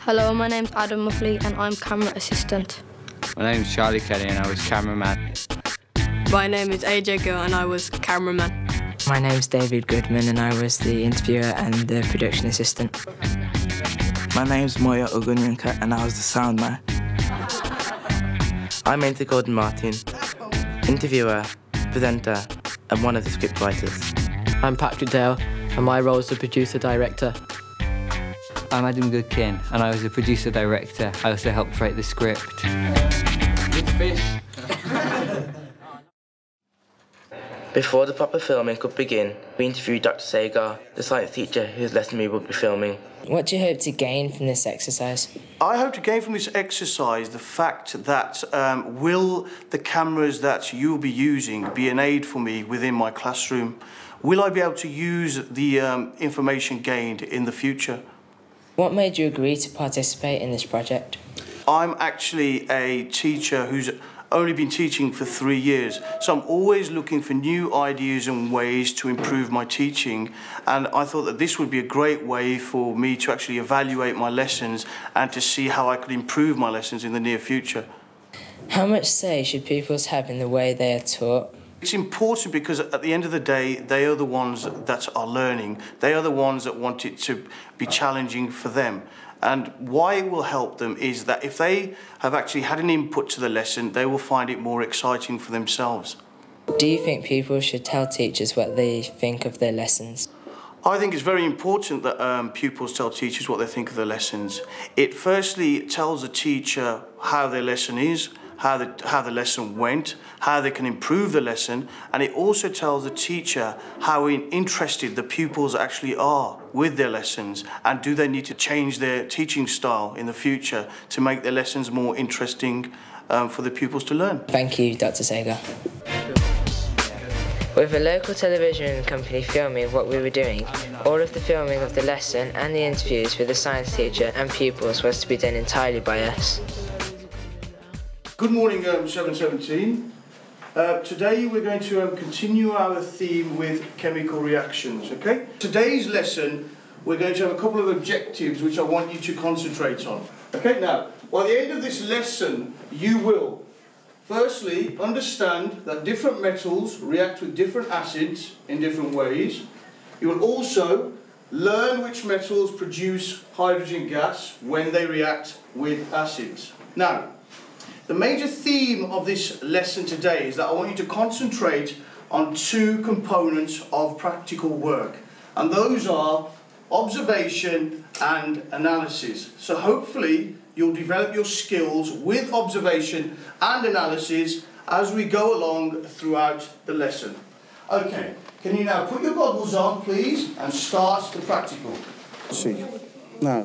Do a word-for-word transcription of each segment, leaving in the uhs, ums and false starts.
Hello, my name's Adam Muffley and I'm camera assistant. My name's Charlie Kelly and I was cameraman. My name is A J Gill and I was cameraman. My name's David Goodman and I was the interviewer and the production assistant. My name's Moya Ogunrinka and I was the sound man. I'm Ainsley Gordon Martin, interviewer, presenter and one of the script writers. I'm Patrick Dale and my role is the producer-director. I'm Adam Goodkin and I was the producer-director. I also helped write the script. Good fish. Before the proper filming could begin, we interviewed Doctor Sagar, the science teacher whose lesson we would be filming. What do you hope to gain from this exercise? I hope to gain from this exercise the fact that um, will the cameras that you'll be using be an aid for me within my classroom? Will I be able to use the um, information gained in the future? What made you agree to participate in this project? I'm actually a teacher who's only been teaching for three years, so I'm always looking for new ideas and ways to improve my teaching, and I thought that this would be a great way for me to actually evaluate my lessons and to see how I could improve my lessons in the near future. How much say should pupils have in the way they are taught? It's important because at the end of the day, they are the ones that are learning. They are the ones that want it to be challenging for them. And why it will help them is that if they have actually had an input to the lesson, they will find it more exciting for themselves. Do you think people should tell teachers what they think of their lessons? I think it's very important that um, pupils tell teachers what they think of their lessons. It firstly tells the teacher how their lesson is, how the, how the lesson went, how they can improve the lesson, and it also tells the teacher how interested the pupils actually are with their lessons, and do they need to change their teaching style in the future to make their lessons more interesting um, for the pupils to learn. Thank you, Doctor Sagar. With a local television company filming what we were doing, all of the filming of the lesson and the interviews with the science teacher and pupils was to be done entirely by us. Good morning, um, seven seventeen. Uh, today we're going to um, continue our theme with chemical reactions, okay? Today's lesson, we're going to have a couple of objectives which I want you to concentrate on. Okay, now, by the end of this lesson, you will, firstly, understand that different metals react with different acids in different ways. You will also learn which metals produce hydrogen gas when they react with acids. Now, the major theme of this lesson today is that I want you to concentrate on two components of practical work, and those are observation and analysis. So hopefully you'll develop your skills with observation and analysis as we go along throughout the lesson. Okay, can you now put your goggles on, please, and start the practical. See, now.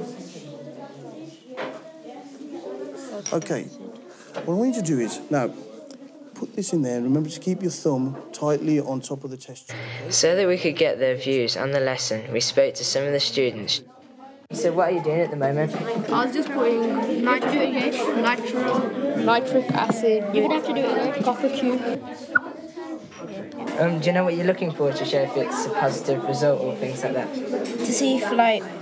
Okay. What I want you to do is, now, put this in there and remember to keep your thumb tightly on top of the test tube. Okay? So that we could get their views on the lesson, we spoke to some of the students. So what are you doing at the moment? I was just putting nitric, nitric, nitric acid. You would have to do it like copper cube. Um, do you know what you're looking for to show if it's a positive result or things like that? To see if, like,